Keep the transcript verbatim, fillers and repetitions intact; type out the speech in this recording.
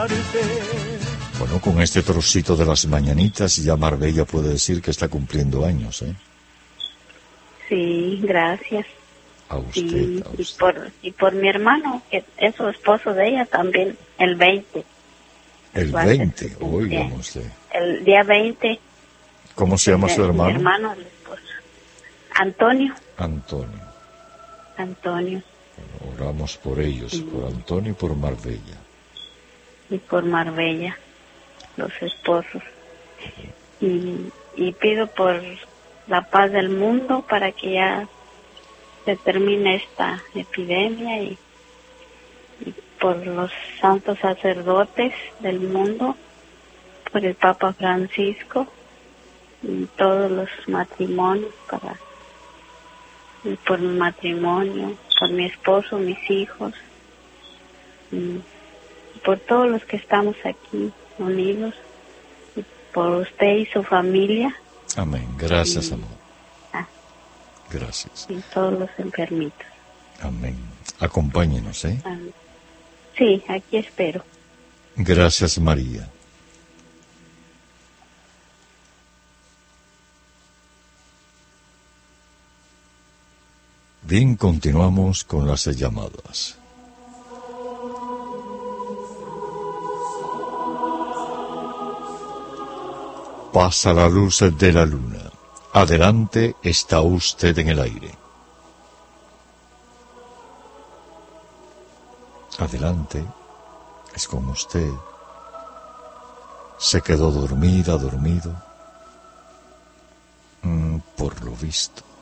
Bueno, con este trocito de las mañanitas ya Marbella puede decir que está cumpliendo años, ¿eh? Sí, gracias. A usted, Sí, a y usted. por, y por mi hermano, que es su esposo de ella también, el veinte. El Va a ser veinte, su oigan cumpleaños. usted. El día veinte. ¿Cómo se llama el su de- Mi hermano? hermano, el esposo. Antonio. Antonio. Antonio. Bueno, oramos por ellos, Sí. por Antonio y por Marbella. Y por Marbella, los esposos. Y, y pido por la paz del mundo para que ya se termine esta epidemia y, y por los santos sacerdotes del mundo, por el Papa Francisco y todos los matrimonios, para y por mi matrimonio, por mi esposo, mis hijos, y por todos los que estamos aquí unidos, y por usted y su familia, Amén. Gracias, Sí. amor. Ah. Gracias. y todos los enfermitos. Amén. Acompáñenos, ¿eh? Ah, Sí, aquí espero. Gracias, María. Bien, continuamos con las llamadas. Pasa la luz de la luna. Adelante, está usted en el aire. Adelante, es con usted. Se quedó dormida, dormido. Mm, por lo visto.